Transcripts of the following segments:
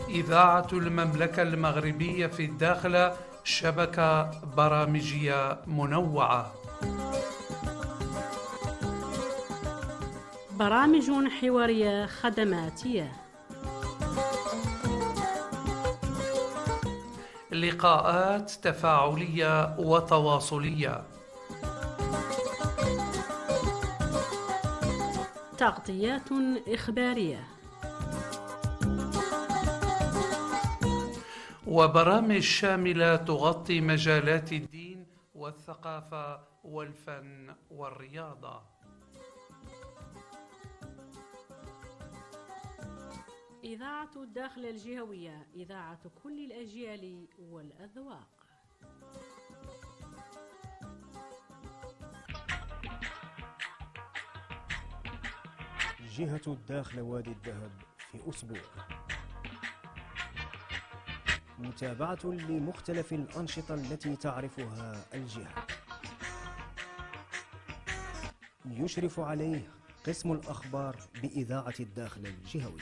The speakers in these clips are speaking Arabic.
إذاعة المملكة المغربية في الداخلة، شبكة برامجية منوعة. برامج حوارية خدماتية، لقاءات تفاعلية وتواصلية، تغطيات إخبارية، وبرامج شاملة تغطي مجالات الدين والثقافة والفن والرياضة. إذاعة الداخلة الجهوية، إذاعة كل الأجيال والأذواق. جهة الداخلة وادي الذهب في أسبوع، متابعة لمختلف الأنشطة التي تعرفها الجهة. يشرف عليه قسم الأخبار بإذاعة الداخلة الجهوية.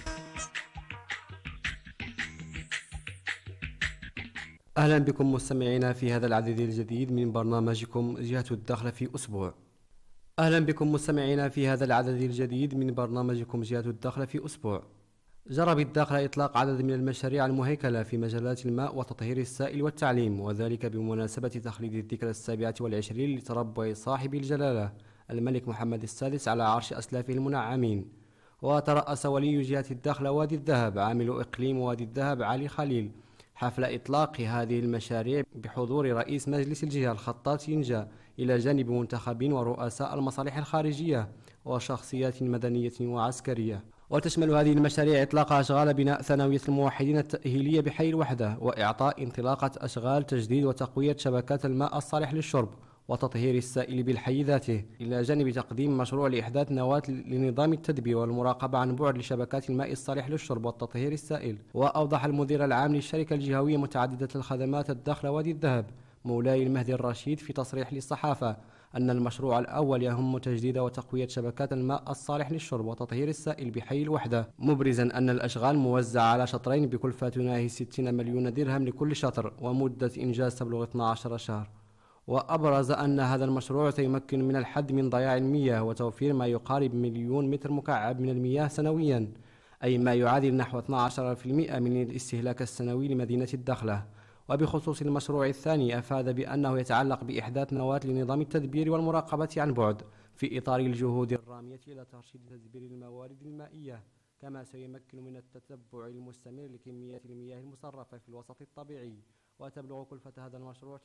أهلا بكم مستمعينا في هذا العدد الجديد من برنامجكم جهة الداخلة في أسبوع. أهلا بكم مستمعينا في هذا العدد الجديد من برنامجكم جهة الداخلة في أسبوع. جرى بالداخلة إطلاق عدد من المشاريع المهيكلة في مجالات الماء وتطهير السائل والتعليم، وذلك بمناسبة تخليد الذكرى 27 لتربع صاحب الجلالة الملك محمد السادس على عرش أسلافه المنعمين. وترأس ولي جهة الداخلة وادي الذهب عامل إقليم وادي الذهب علي خليل حفل إطلاق هذه المشاريع بحضور رئيس مجلس الجهة الخطاط ينجا، إلى جانب منتخبين ورؤساء المصالح الخارجية وشخصيات مدنية وعسكرية. وتشمل هذه المشاريع إطلاق أشغال بناء ثانوية الموحدين التأهيلية بحي الوحدة، وإعطاء انطلاقة أشغال تجديد وتقوية شبكات الماء الصالح للشرب وتطهير السائل بالحي ذاته، إلى جانب تقديم مشروع لإحداث نواة لنظام التدبير والمراقبة عن بعد لشبكات الماء الصالح للشرب والتطهير السائل. وأوضح المدير العام للشركة الجهوية متعددة الخدمات الداخلة وادي الذهب مولاي المهدي الرشيد في تصريح للصحافة أن المشروع الأول يهم تجديد وتقوية شبكات الماء الصالح للشرب وتطهير السائل بحي الوحدة، مبرزا أن الأشغال موزعة على شطرين بكلفة تناهي 60 مليون درهم لكل شطر، ومدة إنجاز تبلغ 12 شهر. وأبرز أن هذا المشروع سيمكن من الحد من ضياع المياه وتوفير ما يقارب 1,000,000 متر مكعب من المياه سنويا، أي ما يعادل نحو 12% من الاستهلاك السنوي لمدينة الداخلة. وبخصوص المشروع الثاني أفاد بأنه يتعلق بإحداث نواة لنظام التدبير والمراقبة عن بعد في إطار الجهود الرامية إلى ترشيد تدبير الموارد المائية، كما سيمكن من التتبع المستمر لكميات المياه المصرفة في الوسط الطبيعي. وتبلغ كلفة هذا المشروع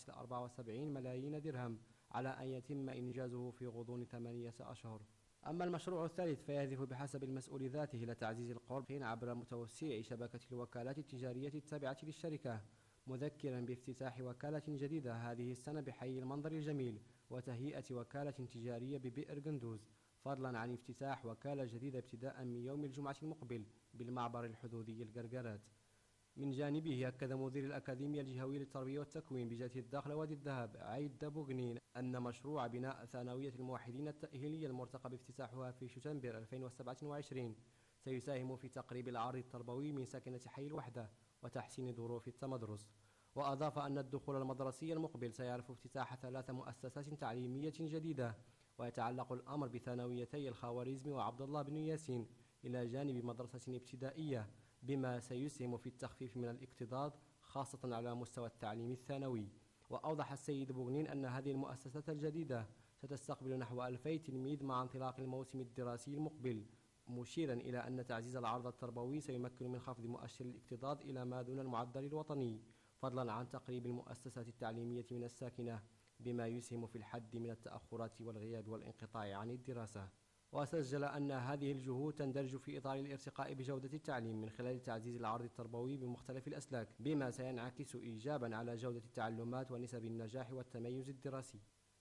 9.74 ملايين درهم، على أن يتم إنجازه في غضون 8 أشهر. أما المشروع الثالث فيهدف بحسب المسؤول ذاته إلى تعزيز القرب عبر متوسيع شبكة الوكالات التجارية التابعة للشركة، مذكرا بافتتاح وكالة جديدة هذه السنة بحي المنظر الجميل، وتهيئة وكالة تجارية ببئر قندوز، فضلا عن افتتاح وكالة جديدة ابتداء من يوم الجمعة المقبل بالمعبر الحدودي القرقرات. من جانبه أكد مدير الأكاديمية الجهوية للتربية والتكوين بجهة الداخلة وادي الذهب عيد بوغنين أن مشروع بناء ثانوية الموحدين التأهيلية المرتقب افتتاحها في شتنبر 2027 سيساهم في تقريب العرض التربوي من ساكنة حي الوحدة وتحسين ظروف التمدرس. وأضاف أن الدخول المدرسي المقبل سيعرف افتتاح 3 مؤسسات تعليمية جديدة، ويتعلق الأمر بثانويتي الخوارزمي وعبد الله بن ياسين، إلى جانب مدرسة ابتدائية، بما سيسهم في التخفيف من الاكتظاظ خاصة على مستوى التعليم الثانوي. وأوضح السيد بوغنين أن هذه المؤسسات الجديدة ستستقبل نحو 2000 تلميذ مع انطلاق الموسم الدراسي المقبل، مشيرا إلى أن تعزيز العرض التربوي سيمكن من خفض مؤشر الاكتظاظ إلى ما دون المعدل الوطني، فضلا عن تقريب المؤسسات التعليمية من الساكنة، بما يسهم في الحد من التأخرات والغياب والانقطاع عن الدراسة. وسجل أن هذه الجهود تندرج في إطار الارتقاء بجودة التعليم من خلال تعزيز العرض التربوي بمختلف الأسلاك، بما سينعكس إيجابا على جودة التعلمات ونسب النجاح والتميز الدراسي.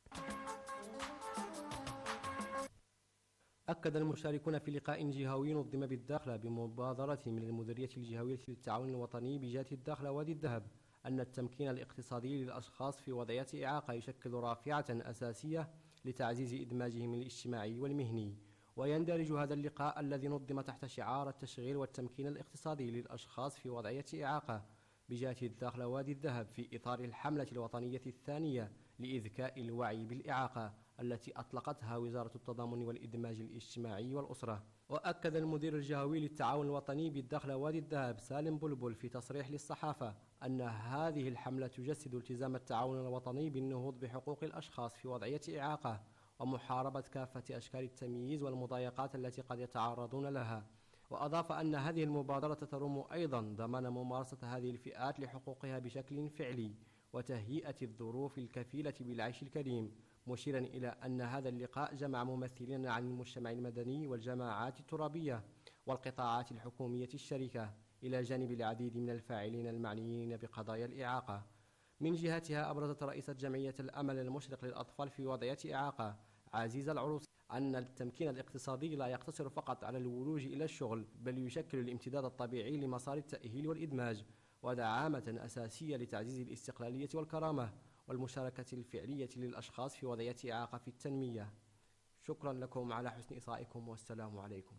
أكد المشاركون في لقاء جهوي نظم بالداخلة بمبادرة من المديرية الجهوية للتعاون الوطني بجهة الداخلة وادي الذهب أن التمكين الاقتصادي للأشخاص في وضعية إعاقة يشكل رافعة أساسية لتعزيز إدماجهم الاجتماعي والمهني، ويندرج هذا اللقاء الذي نظم تحت شعار التشغيل والتمكين الاقتصادي للأشخاص في وضعية إعاقة بجهة الداخل وادي الذهب في إطار الحملة الوطنية الثانية لإذكاء الوعي بالإعاقة التي أطلقتها وزارة التضامن والإدماج الاجتماعي والأسرة. وأكد المدير الجهوي للتعاون الوطني بالداخل وادي الذهب سالم بلبل في تصريح للصحافة أن هذه الحملة تجسد التزام التعاون الوطني بالنهوض بحقوق الأشخاص في وضعية إعاقة ومحاربة كافة أشكال التمييز والمضايقات التي قد يتعرضون لها. وأضاف أن هذه المبادرة تروم أيضا ضمان ممارسة هذه الفئات لحقوقها بشكل فعلي وتهيئة الظروف الكفيلة بالعيش الكريم، مشيرا إلى أن هذا اللقاء جمع ممثلين عن المجتمع المدني والجماعات الترابية والقطاعات الحكومية الشريكة إلى جانب العديد من الفاعلين المعنيين بقضايا الإعاقة. من جهتها أبرزت رئيسة جمعية الأمل المشرق للأطفال في وضعية إعاقة عزيزة العروس أن التمكين الاقتصادي لا يقتصر فقط على الولوج إلى الشغل، بل يشكل الامتداد الطبيعي لمسار التأهيل والإدماج ودعامة أساسية لتعزيز الاستقلالية والكرامة والمشاركة الفعلية للأشخاص في وضعية إعاقة في التنمية. شكرا لكم على حسن إصغائكم والسلام عليكم.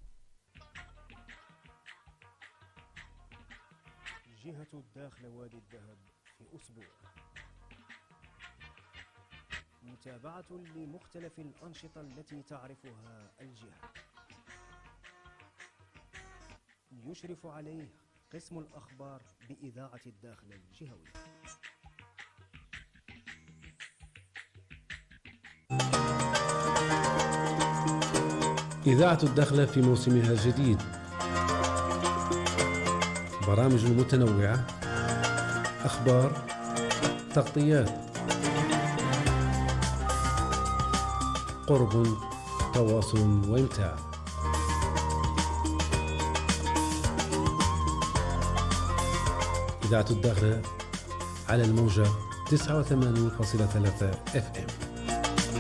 جهة الداخل وادي الذهب في أسبوع، متابعة لمختلف الأنشطة التي تعرفها الجهة، يشرف عليه قسم الأخبار بإذاعة الداخل الجهوي. إذاعة الداخل في موسمها الجديد، برامج متنوعة، أخبار، تغطيات، قرب، تواصل وإمتاع. إذاعة الداخل على الموجة 89.3 FM.